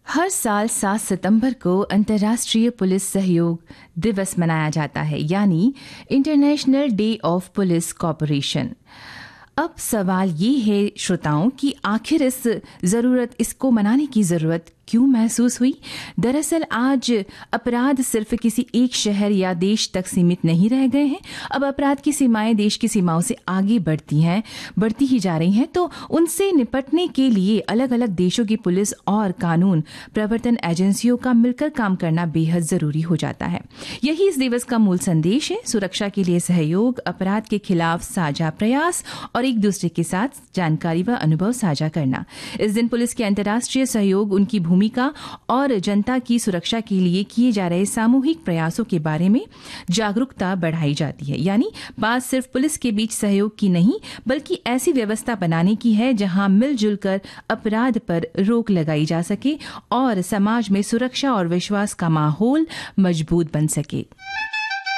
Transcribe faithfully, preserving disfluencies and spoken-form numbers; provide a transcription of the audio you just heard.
हर साल सात सितंबर को अंतर्राष्ट्रीय पुलिस सहयोग दिवस मनाया जाता है, यानी international day of police cooperation. अब सवाल ये है श्रोताओं कि आखिर इस जरूरत इसको मनाने की जरूरत क्यों महसूस हुई? दरअसल आज अपराध सिर्फ किसी एक शहर या देश तक सीमित नहीं रह गए हैं। अब अपराध की सीमाएं देश की सीमाओं से आगे बढ़ती हैं, बढ़ती ही जा रही हैं। तो उनसे निपटने के लिए अलग अलग देशों की पुलिस और कानून प्रवर्तन एजेंसियों का मिलकर काम करना बेहद जरूरी हो जाता है। यही इस दिवस का मूल संदेश है, सुरक्षा के लिए सहयोग, अपराध के खिलाफ साझा प्रयास और एक दूसरे के साथ जानकारी व अनुभव साझा करना। इस दिन पुलिस के अंतर्राष्ट्रीय सहयोग, उनकी भूमिका और जनता की सुरक्षा के लिए किए जा रहे सामूहिक प्रयासों के बारे में जागरूकता बढ़ाई जाती है। यानी बात सिर्फ पुलिस के बीच सहयोग की नहीं, बल्कि ऐसी व्यवस्था बनाने की है जहां मिलजुल कर अपराध पर रोक लगाई जा सके और समाज में सुरक्षा और विश्वास का माहौल मजबूत बन सके।